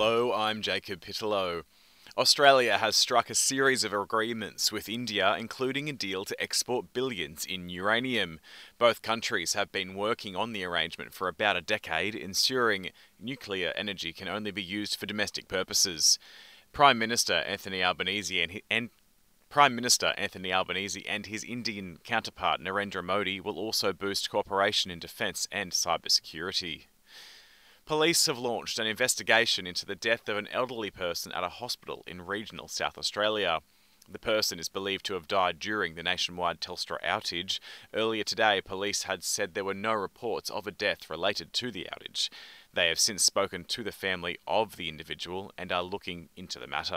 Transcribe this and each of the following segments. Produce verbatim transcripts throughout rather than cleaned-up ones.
Hello, I'm Jacob Pitalow. Australia has struck a series of agreements with India, including a deal to export billions in uranium. Both countries have been working on the arrangement for about a decade, ensuring nuclear energy can only be used for domestic purposes. Prime Minister Anthony Albanese and, and Prime Minister Anthony Albanese and his Indian counterpart Narendra Modi will also boost cooperation in defence and cybersecurity. Police have launched an investigation into the death of an elderly person at a hospital in regional South Australia. The person is believed to have died during the nationwide Telstra outage. Earlier today, police had said there were no reports of a death related to the outage. They have since spoken to the family of the individual and are looking into the matter.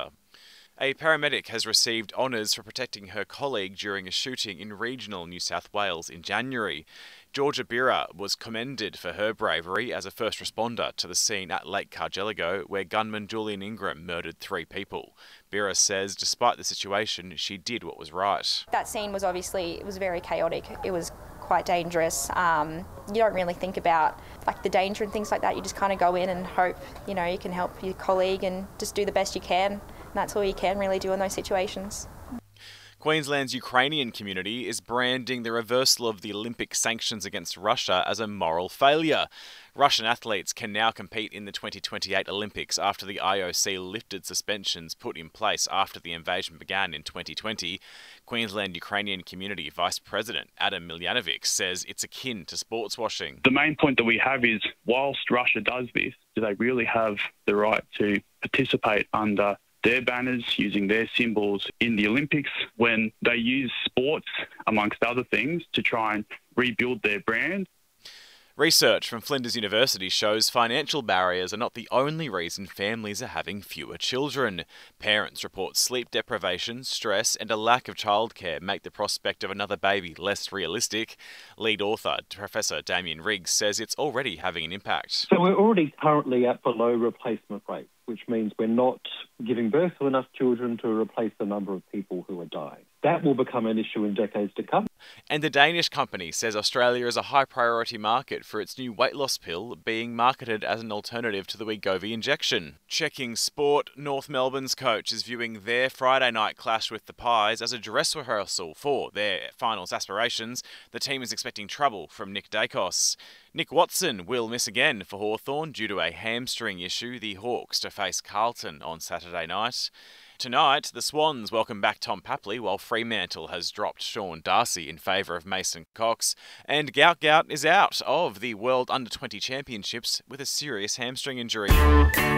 A paramedic has received honours for protecting her colleague during a shooting in regional New South Wales in January. Georgia Birra was commended for her bravery as a first responder to the scene at Lake Cargelligo, where gunman Julian Ingram murdered three people. Birra says despite the situation, she did what was right. That scene was obviously, it was very chaotic. It was quite dangerous. Um, you don't really think about like the danger and things like that. You just kind of go in and hope, you know, you can help your colleague and just do the best you can. And that's all you can really do in those situations. Queensland's Ukrainian community is branding the reversal of the Olympic sanctions against Russia as a moral failure. Russian athletes can now compete in the twenty twenty-eight Olympics after the I O C lifted suspensions put in place after the invasion began in twenty twenty. Queensland Ukrainian Community Vice President Adam Miljanovic says it's akin to sports washing. The main point that we have is, whilst Russia does this, do they really have the right to participate under their banners, using their symbols in the Olympics, when they use sports, amongst other things, to try and rebuild their brand? Research from Flinders University shows financial barriers are not the only reason families are having fewer children. Parents report sleep deprivation, stress and a lack of childcare make the prospect of another baby less realistic. Lead author Professor Damien Riggs says it's already having an impact. So we're already currently at below replacement rate, which means we're not giving birth to enough children to replace the number of people who are dying. That will become an issue in decades to come. And the Danish company says Australia is a high priority market for its new weight loss pill being marketed as an alternative to the Wegovy injection. Checking sport, North Melbourne's coach is viewing their Friday night clash with the Pies as a dress rehearsal for their finals aspirations. The team is expecting trouble from Nick Dacos. Nick Watson will miss again for Hawthorn due to a hamstring issue. The Hawks to face Carlton on Saturday night. Tonight, the Swans welcome back Tom Papley, while Fremantle has dropped Sean Darcy in favour of Mason Cox. And Gout Gout is out of the World under twenty Championships with a serious hamstring injury.